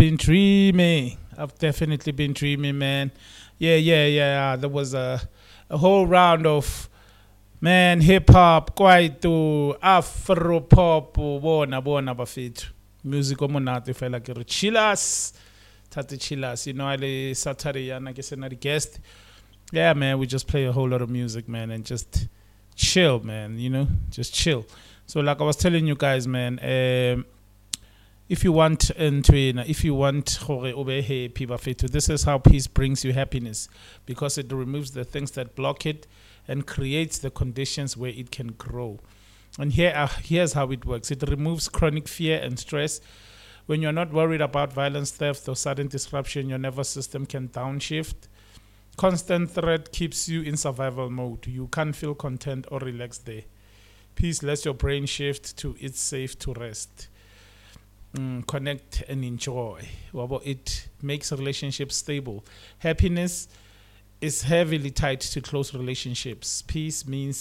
been dreaming. I've definitely been dreaming, man. Yeah. There was a whole round of, man, hip hop, kwaito, Afro pop, bona bafethu. Music omonate fela ke re chillers. Tate chillers, you know, ale Saturday yana ke sena di guest. Yeah, man, we just play a whole lot of music, man, and just chill, man, you know, just chill. So like I was telling you guys, man, if you want if you want gore obe happy bafethu, this is how peace brings you happiness, because it removes the things that block it and creates the conditions where it can grow. And here's how it works. It removes chronic fear and stress. When you're not worried about violence, theft, or sudden disruption, your nervous system can downshift. Constant threat keeps you in survival mode. You can't feel content or relaxed there. Peace lets your brain shift to it's safe to rest. Connect and enjoy. It makes relationships stable. Happiness is heavily tied to close relationships. Peace means